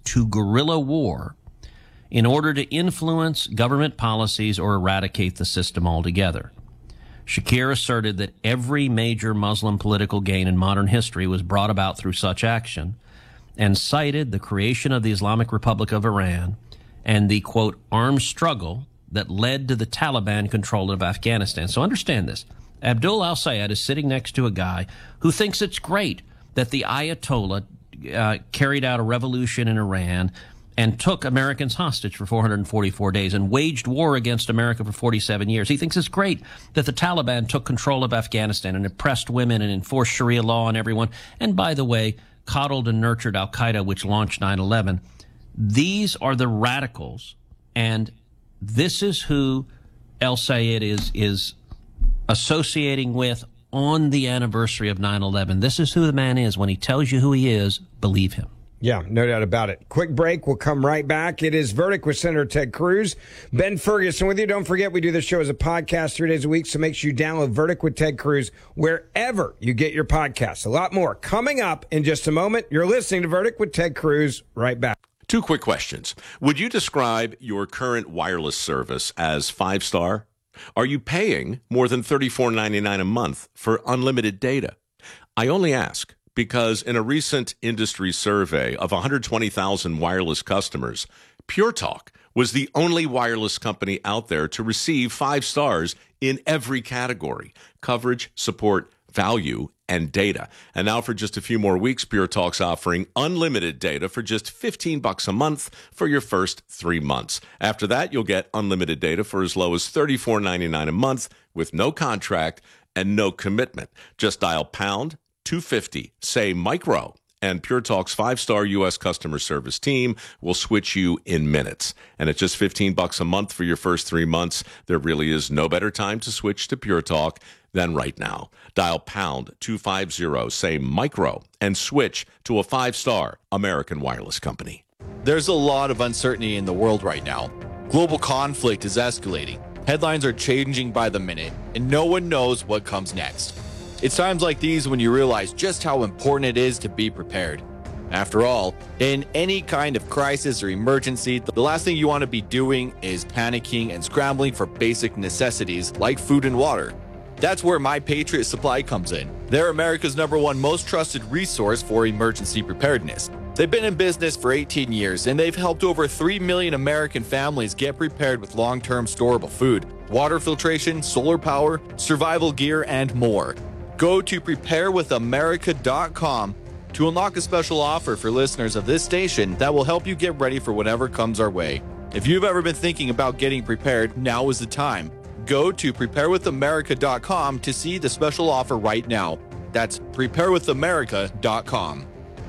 to guerrilla war in order to influence government policies or eradicate the system altogether. Shakir asserted that every major Muslim political gain in modern history was brought about through such action, and cited the creation of the Islamic Republic of Iran and the, quote, armed struggle that led to the Taliban control of Afghanistan. So understand this. Abdul al-Sayed is sitting next to a guy who thinks it's great that the Ayatollah carried out a revolution in Iran and took Americans hostage for 444 days and waged war against America for 47 years. He thinks it's great that the Taliban took control of Afghanistan and oppressed women and enforced Sharia law on everyone. And by the way, coddled and nurtured al-Qaeda, which launched 9/11. These are the radicals, and this is who al-Sayed is associating with on the anniversary of 9/11. This is who the man is. When he tells you who he is, believe him. Yeah, no doubt about it. Quick break. We'll come right back. It is Verdict with Senator Ted Cruz. Ben Ferguson with you. Don't forget, we do this show as a podcast 3 days a week, so make sure you download Verdict with Ted Cruz wherever you get your podcasts. A lot more coming up in just a moment. You're listening to Verdict with Ted Cruz. Right back. 2 quick questions. Would you describe your current wireless service as 5-star? Are you paying more than $34.99 a month for unlimited data? I only ask because in a recent industry survey of 120,000 wireless customers, Pure Talk was the only wireless company out there to receive 5 stars in every category: coverage, support, value, and data. And now for just a few more weeks, Pure Talk's offering unlimited data for just $15 a month for your first 3 months. After that, you'll get unlimited data for as low as $34.99 a month with no contract and no commitment. Just dial pound 250, say micro, and Pure Talk's 5-star U.S. customer service team will switch you in minutes. And at just $15 a month for your first 3 months, there really is no better time to switch to Pure Talk than right now. Dial pound 250, say micro, and switch to a 5-star American wireless company. There's a lot of uncertainty in the world right now. Global conflict is escalating. Headlines are changing by the minute, and no one knows what comes next. It's times like these when you realize just how important it is to be prepared. After all, in any kind of crisis or emergency, the last thing you want to be doing is panicking and scrambling for basic necessities like food and water. That's where My Patriot Supply comes in. They're America's #1 most trusted resource for emergency preparedness. They've been in business for 18 years, and they've helped over 3 million American families get prepared with long-term storable food, water filtration, solar power, survival gear, and more. Go to preparewithamerica.com to unlock a special offer for listeners of this station that will help you get ready for whatever comes our way. If you've ever been thinking about getting prepared, now is the time. Go to preparewithamerica.com to see the special offer right now. That's preparewithamerica.com.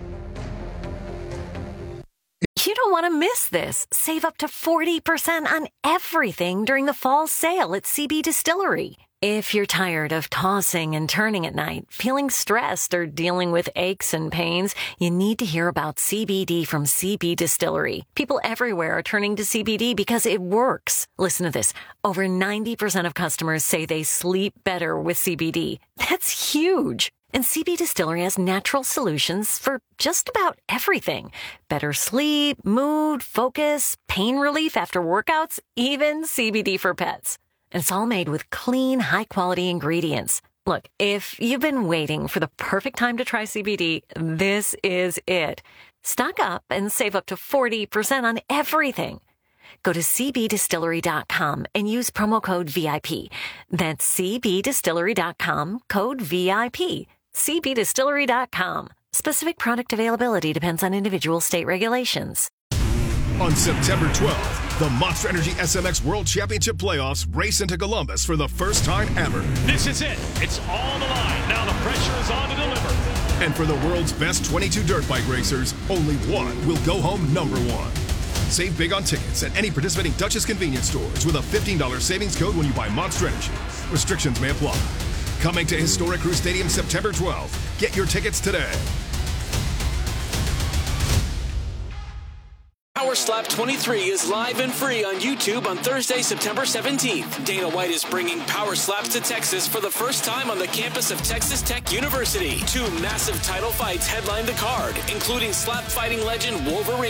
You don't want to miss this. Save up to 40% on everything during the fall sale at CB Distillery. If you're tired of tossing and turning at night, feeling stressed, or dealing with aches and pains, you need to hear about CBD from CB Distillery. People everywhere are turning to CBD because it works. Listen to this. Over 90% of customers say they sleep better with CBD. That's huge. And CB Distillery has natural solutions for just about everything. Better sleep, mood, focus, pain relief after workouts, even CBD for pets. And it's all made with clean, high-quality ingredients. Look, if you've been waiting for the perfect time to try CBD, this is it. Stock up and save up to 40% on everything. Go to cbdistillery.com and use promo code VIP. That's cbdistillery.com, code VIP. cbdistillery.com. Specific product availability depends on individual state regulations. On September 12th, the Monster Energy SMX World Championship Playoffs race into Columbus for the first time ever. This is it. It's on the line. Now the pressure is on to deliver. And for the world's best 22 dirt bike racers, only one will go home #1. Save big on tickets at any participating Dutchess convenience stores with a $15 savings code when you buy Monster Energy. Restrictions may apply. Coming to historic Crew Stadium September 12th. Get your tickets today. Power Slap 23 is live and free on YouTube on Thursday, September 17th. Dana White is bringing Power Slaps to Texas for the first time on the campus of Texas Tech University. 2 massive title fights headline the card, including slap fighting legend Wolverine